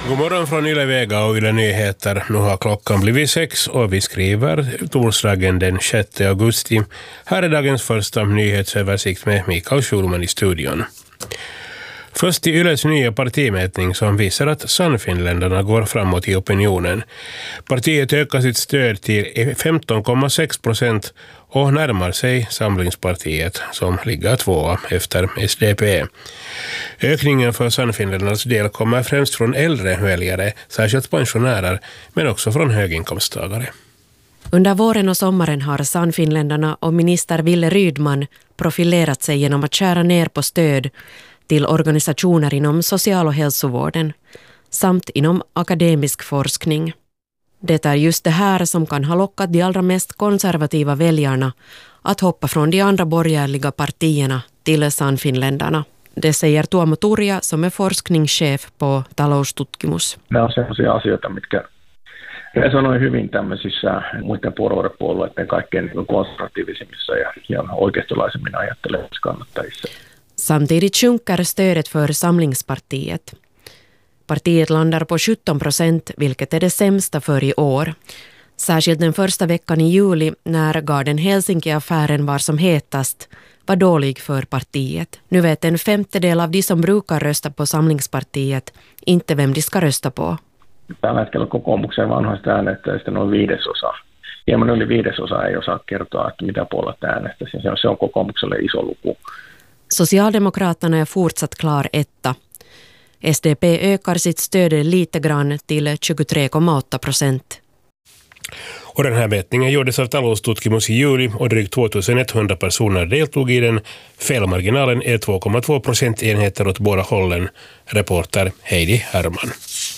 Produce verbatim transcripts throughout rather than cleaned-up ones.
God morgon från Yle Vega och Yle Nyheter. Nu har klockan blivit sex och vi skriver torsdagen den sjätte augusti. Här är dagens första nyhetsöversikt med Mikael Schulman i studion. Först i Yles nya partimätning som visar att Sannfinländarna går framåt i opinionen. Partiet ökar sitt stöd till femton komma sex procent och närmar sig Samlingspartiet som ligger tvåa efter S D P. Ökningen för Sannfinländarnas del kommer främst från äldre väljare, särskilt pensionärer, men också från höginkomsttagare. Under våren och sommaren har Sannfinländarna och minister Ville Rydman profilerat sig genom att skära ner på stöd till organisationer inom social- och hälsovården samt inom akademisk forskning. Det är just det här som kan ha lockat de allra mest konservativa väljarna att hoppa från de andra borgerliga partierna till Sannfinländarna. Det säger Tuomo Turja som är forskningschef på taloustutkimus. Nämä on sellaisia asioita, mitkä resonoi hyvin tämmöisissä muiden puolueiden kaikkein konservatiivisimmissa ja, ja oikeistolaisemmin ajattelevissa kannattajissa. Samtidigt sjunker stödet för Samlingspartiet. Partiet landar på sjutton procent, vilket är det sämsta för i år. Särskilt den första veckan i juli, när Garden Helsinki-affären var som hetast, var dålig för partiet. Nu vet en femtedel av de som brukar rösta på Samlingspartiet inte vem de ska rösta på. Tällä hetkellä kokoomuksen vanhoista äänestäjistä noin viidesosa. Hieman yli viidesosa ei osaa kertoa, että mitä puolella äänestäisi. Se on kokoomukselle iso luku. Socialdemokraterna är fortsatt klar etta. S D P ökar sitt stöd lite grann till tjugotre komma åtta procent. Och den här mätningen gjordes av taloustutkimus i juli och drygt tvåtusenetthundra personer deltog i den. Felmarginalen är två komma två procentenheter åt båda hållen, reporter Heidi Herman.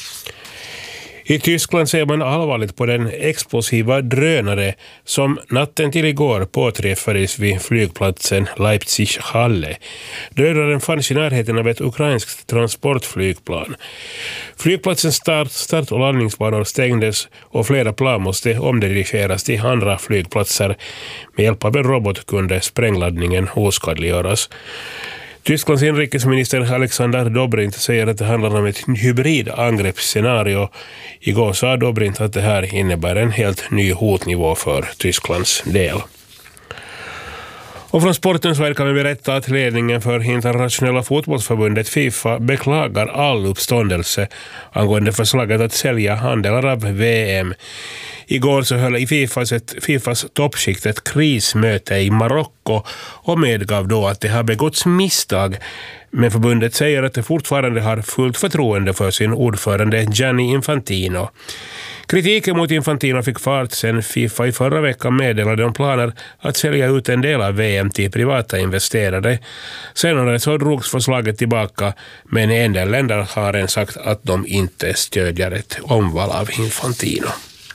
I Tyskland ser man allvarligt på den explosiva drönare som natten till igår påträffades vid flygplatsen Leipzig-Halle. Drönaren fanns i närheten av ett ukrainskt transportflygplan. Flygplatsens start, start- och landningsbanor stängdes och flera plan måste omdirigeras till andra flygplatser. Med hjälp av en robot kunde sprängladdningen oskadliggöras. Tysklands inrikesminister Alexander Dobrindt säger att det handlar om ett hybridangreppsscenario. Igår sa Dobrindt att det här innebär en helt ny hotnivå för Tysklands del. Och från sportens värld kan vi berätta att ledningen för internationella fotbollsförbundet FIFA beklagar all uppståndelse angående förslaget att sälja andelar av V M. Igår så höll i FIFAs, ett, FIFAs toppskikt ett krismöte i Marocko och medgav då att det har begåtts misstag. Men förbundet säger att det fortfarande har fullt förtroende för sin ordförande Gianni Infantino. Kritiken mot Infantino fick fart sen FIFA i förra veckan meddelade om planer att sälja ut en del av V M till privata investerare. Senare så drogs förslaget tillbaka, men en del länder har än sagt att de inte stödjer ett omval av Infantino.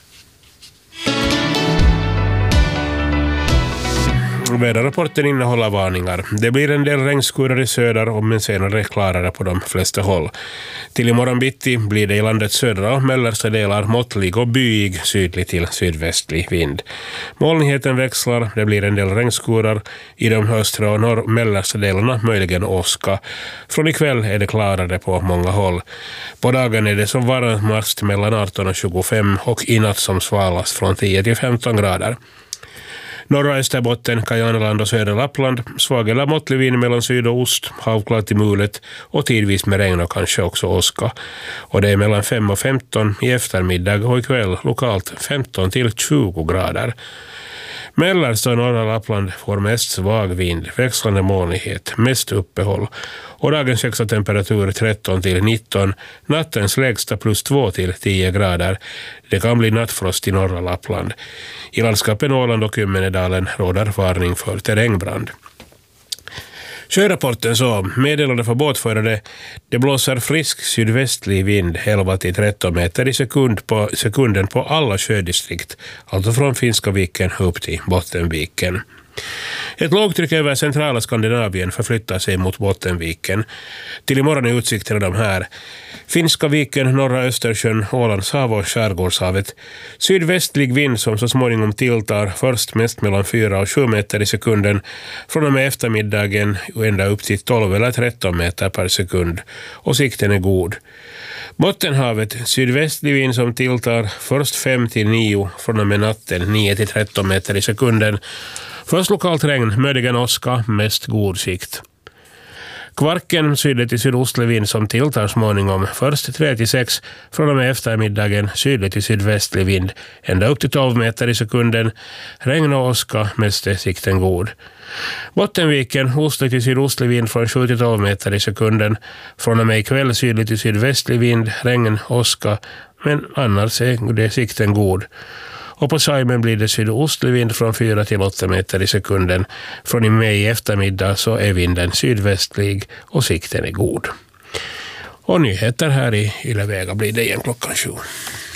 Väderrapporten innehåller varningar. Det blir en del regnskurar i söder och men senare klarare på de flesta håll. Till imorgon bitti blir det i landets södra och mellersta delar måttlig och byig sydlig till sydvästlig vind. Molnigheten växlar, det blir en del regnskurar i de östra och norr mellersta delarna, möjligen åska. Från ikväll är det klarare på många håll. På dagen är det som varmast mellan arton och tjugofem och i natt som svalast från tio till femton grader. Norra Österbotten, Kajanaland och södra Lappland, svag eller måttlig vind mellan syd och ost, havklart till mulet och tidvis med regn och kanske också åska. Och det är mellan fem och femton i eftermiddag och ikväll lokalt femton till tjugo grader. Mellersta och norra Lappland får mest svag vind, växlande molnighet, mest uppehåll. Och dagens högsta temperatur tretton till nitton, nattens lägsta plus två till tio grader. Det kan bli nattfrost i norra Lappland. I landskapen Åland och Kymmenedalen råder varning för terrängbrand. Sjörapporten så meddelade för båtförare, det blåser frisk sydvästlig vind elva till tretton meter i sekund på, sekunden på alla sjödistrikt, alltså från Finska viken upp till Bottenviken. Ett lågtryck över centrala Skandinavien förflyttar sig mot Bottenviken. Till imorgon är utsikterna de här. Finska viken, norra Östersjön, Ålands hav och Skärgårdshavet. Sydvästlig vind som så småningom tilltar, först mest mellan fyra och sju meter i sekunden, från och med eftermiddagen ända upp till tolv eller tretton meter per sekund. Och sikten är god. Bottenhavet, sydvästlig vind som tilltar, först fem till nio, från och med natten nio till tretton meter i sekunden. Först lokalt regn, möjligen åska, mest god sikt. Kvarken, sydligt till sydostlig vind som tilltar småningom, först tre till sex, från och med eftermiddagen sydligt till sydvästlig vind, ända upp till tolv meter i sekunden, regn och åska, mest är sikten god. Bottenviken, ostlig till sydostlig vind från sju till tolv meter i sekunden, från och med ikväll sydligt till sydvästlig vind, regn, åska, men annars är det sikten god. Och på Saimen blir det sydostlig vind från fyra till åtta meter i sekunden. Från i med i eftermiddag så är vinden sydvästlig och sikten är god. Och nyheter här i Yle Vega blir det igen klockan sju.